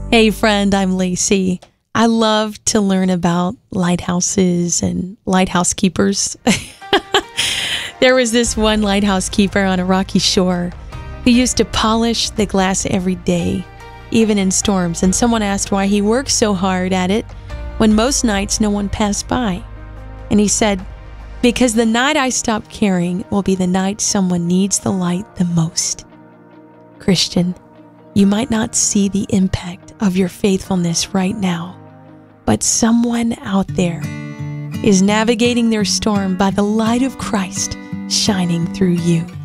Hey friend, I'm Lacey. I love to learn about lighthouses and lighthouse keepers. There was this one lighthouse keeper on a rocky shore who used to polish the glass every day, even in storms, and someone asked why he worked so hard at it when most nights no one passed by. And he said, "Because the night I stop caring will be the night someone needs the light the most." Christian, you might not see the impact of your faithfulness right now, but someone out there is navigating their storm by the light of Christ shining through you.